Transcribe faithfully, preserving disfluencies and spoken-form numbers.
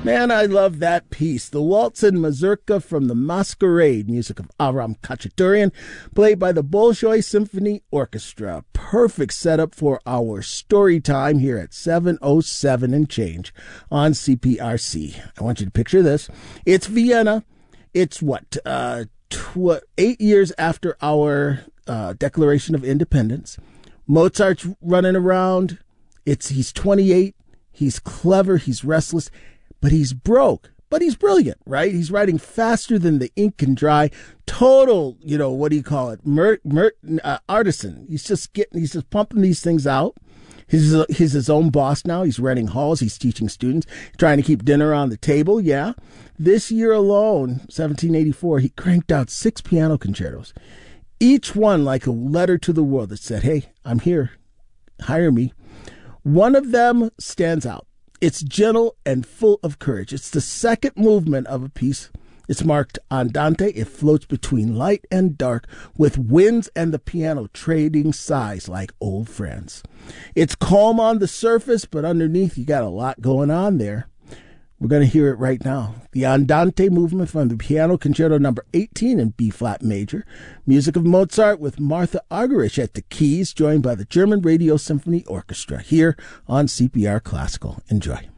Man, I love that piece. The Waltz and Mazurka from the Masquerade, music of Aram Khachaturian, played by the Bolshoi Symphony Orchestra. Perfect setup for our story time here at seven oh seven and change on C P R C. I want you to picture this. It's Vienna. It's what, uh, tw- eight years after our uh, Declaration of Independence. Mozart's running around. It's he's twenty-eight. He's clever. He's restless. But he's broke, but he's brilliant, right? He's writing faster than the ink can dry. Total, you know, what do you call it? Mer, mer, uh, artisan. He's just getting, he's just pumping these things out. He's, he's his own boss now. He's renting halls. He's teaching students, trying to keep dinner on the table. Yeah. This year alone, seventeen eighty-four, he cranked out six piano concertos, each one like a letter to the world that said, hey, I'm here. Hire me. One of them stands out. It's gentle and full of courage. It's the second movement of a piece. It's marked Andante. It floats between light and dark, with winds and the piano trading sighs like old friends. It's calm on the surface, but underneath you got a lot going on there. We're going to hear it right now. The Andante movement from the Piano Concerto number eighteen in B-flat major. Music of Mozart with Martha Argerich at the keys, joined by the German Radio Symphony Orchestra here on C P R Classical. Enjoy.